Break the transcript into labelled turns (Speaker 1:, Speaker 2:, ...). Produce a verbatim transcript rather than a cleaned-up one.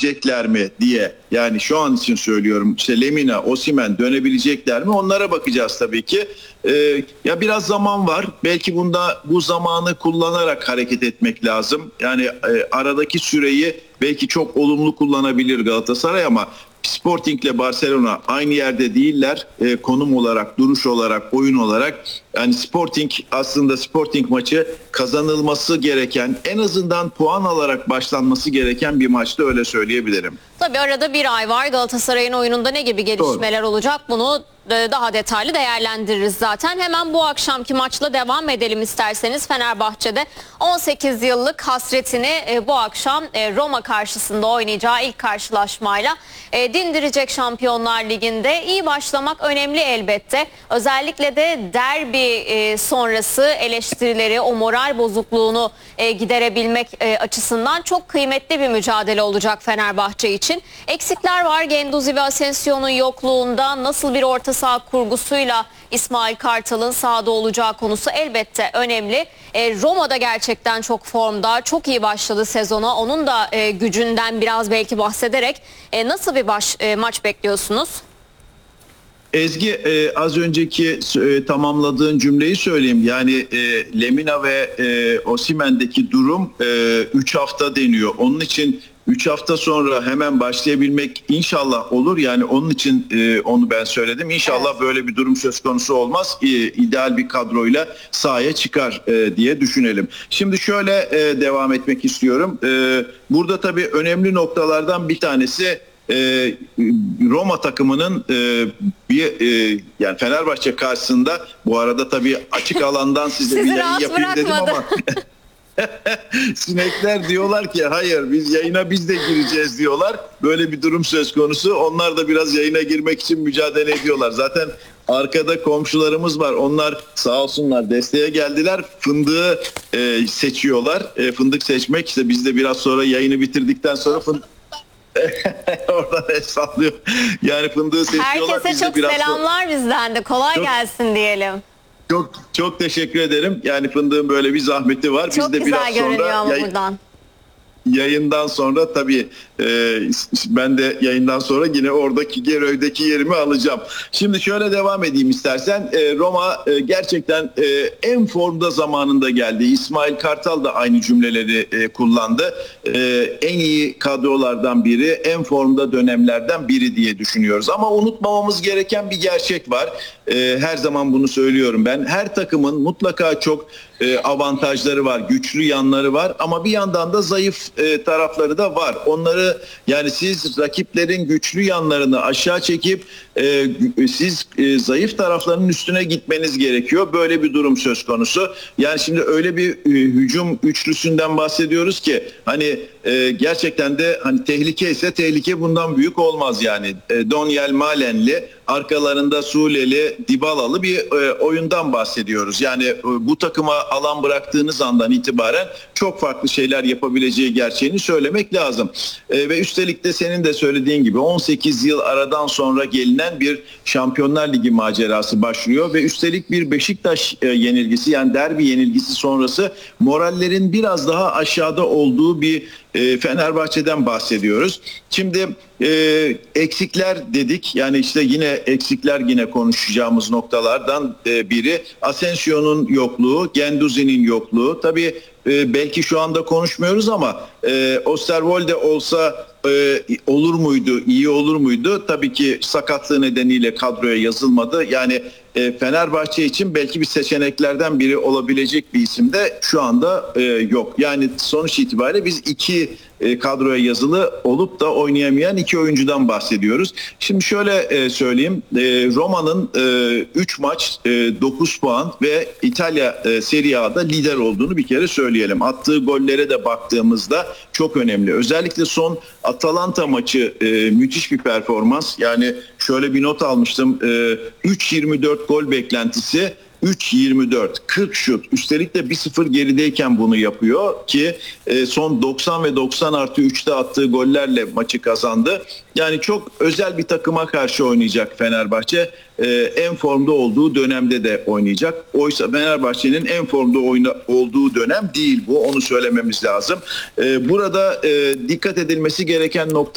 Speaker 1: dönebilecekler mi diye, yani şu an için söylüyorum, işte Lemina, Osimhen dönebilecekler mi, onlara bakacağız tabii ki. Ee, ya biraz zaman var, belki bunda bu zamanı kullanarak hareket etmek lazım. Yani e, aradaki süreyi belki çok olumlu kullanabilir Galatasaray ama Sporting ile Barcelona aynı yerde değiller. E, konum olarak, duruş olarak, oyun olarak. Yani Sporting, aslında Sporting maçı kazanılması gereken, en azından puan alarak başlanması gereken bir maçtı, öyle söyleyebilirim.
Speaker 2: Tabii arada bir ay var. Galatasaray'ın oyununda ne gibi gelişmeler Doğru. olacak, bunu daha detaylı değerlendiririz zaten. Hemen bu akşamki maçla devam edelim isterseniz. Fenerbahçe'de on sekiz yıllık hasretini bu akşam Roma karşısında oynayacağı ilk karşılaşmayla dindirecek Şampiyonlar Ligi'nde. İyi başlamak önemli elbette. Özellikle de derbi sonrası eleştirileri, o moral bozukluğunu giderebilmek açısından çok kıymetli bir mücadele olacak Fenerbahçe için. Eksikler var. Guendouzi ve Asensio'nun yokluğunda nasıl bir orta saha kurgusuyla İsmail Kartal'ın sahada olacağı konusu elbette önemli. E, Roma'da gerçekten çok formda, çok iyi başladı sezona. Onun da e, gücünden biraz belki bahsederek e, nasıl bir baş, e, maç bekliyorsunuz?
Speaker 1: Ezgi, e, az önceki e, tamamladığın cümleyi söyleyeyim. Yani e, Lemina ve e, Osimhen'deki durum üç e, hafta deniyor. Onun için üç hafta sonra hemen başlayabilmek inşallah olur. Yani onun için e, onu ben söyledim. İnşallah evet. Böyle bir durum söz konusu olmaz. E, ideal bir kadroyla sahaya çıkar e, diye düşünelim. Şimdi şöyle e, devam etmek istiyorum. E, burada tabii önemli noktalardan bir tanesi Ee, Roma takımının e, bir e, yani Fenerbahçe karşısında, bu arada tabii açık alandan size bir yayın yapayım dedim ama sinekler diyorlar ki hayır, biz yayına biz de gireceğiz diyorlar. Böyle bir durum söz konusu. Onlar da biraz yayına girmek için mücadele ediyorlar. Zaten arkada komşularımız var. Onlar sağ olsunlar desteğe geldiler. Fındığı e, seçiyorlar. E, fındık seçmek, işte biz de biraz sonra yayını bitirdikten sonra fındık oradan el sallıyor. Yani fındığı seçiyorlar.
Speaker 2: Herkese çok biraz selamlar sonra bizden de. Kolay çok, gelsin diyelim.
Speaker 1: Çok çok teşekkür ederim. Yani fındığın böyle bir zahmeti var.
Speaker 2: Çok
Speaker 1: Biz de
Speaker 2: güzel
Speaker 1: biraz
Speaker 2: görünüyor
Speaker 1: sonra
Speaker 2: ama
Speaker 1: yayın,
Speaker 2: buradan.
Speaker 1: Yayından sonra tabii e, ben de yayından sonra yine oradaki Geröy'deki yerimi alacağım. Şimdi şöyle devam edeyim istersen. E, Roma e, gerçekten e, en formda zamanında geldi. İsmail Kartal da aynı cümleleri e, kullandı. E, en iyi kadrolardan biri, en formda dönemlerden biri diye düşünüyoruz. Ama unutmamamız gereken bir gerçek var. E, her zaman bunu söylüyorum ben. Her takımın mutlaka çok e, avantajları var, güçlü yanları var ama bir yandan da zayıf e, tarafları da var. Onları, yani siz rakiplerin güçlü yanlarını aşağı çekip e, siz e, zayıf taraflarının üstüne gitmeniz gerekiyor. Böyle bir durum söz konusu. Yani şimdi öyle bir e, hücum üçlüsünden bahsediyoruz ki hani e, gerçekten de hani tehlike ise tehlike bundan büyük olmaz yani. E, Donyel Malenli, arkalarında Suleli, Dybalalı bir e, oyundan bahsediyoruz. Yani e, bu takıma alan bıraktığınız andan itibaren çok farklı şeyler yapabileceği gerçeğini söylemek lazım. E, ve üstelik de senin de söylediğin gibi on sekiz yıl aradan sonra gelinen bir Şampiyonlar Ligi macerası başlıyor ve üstelik bir Beşiktaş e, yenilgisi, yani derbi yenilgisi sonrası morallerin biraz daha aşağıda olduğu bir e, Fenerbahçe'den bahsediyoruz. Şimdi e, eksikler dedik, yani işte yine eksikler yine konuşacağımız noktalardan e, biri Asensio'nun yokluğu, Guendouzi'nin yokluğu. Tabii e, belki şu anda konuşmuyoruz ama e, Osterwolde olsa e, olur muydu, iyi olur muydu? Tabii ki sakatlığı nedeniyle kadroya yazılmadı. Yani e, Fenerbahçe için belki bir seçeneklerden biri olabilecek bir isim de şu anda e, yok. Yani sonuç itibariyle biz iki e, kadroya yazılı olup da oynayamayan iki oyuncudan bahsediyoruz. Şimdi şöyle e, söyleyeyim. E, Roma'nın üç maç e, dokuz puan ve İtalya e, Serie A'da lider olduğunu bir kere söyleyelim. Attığı gollere de baktığımızda çok önemli. Özellikle son Atalanta maçı e, müthiş bir performans. Yani şöyle bir not almıştım. E, üç yirmi dört gol beklentisi. üç yirmi dört, kırk şut, üstelik de bir sıfır gerideyken bunu yapıyor ki e, son doksan ve doksan artı üçte attığı gollerle maçı kazandı. Yani çok özel bir takıma karşı oynayacak Fenerbahçe. E, en formda olduğu dönemde de oynayacak. Oysa Fenerbahçe'nin en formda oyna, olduğu dönem değil bu. Onu söylememiz lazım. E, burada e, dikkat edilmesi gereken nokta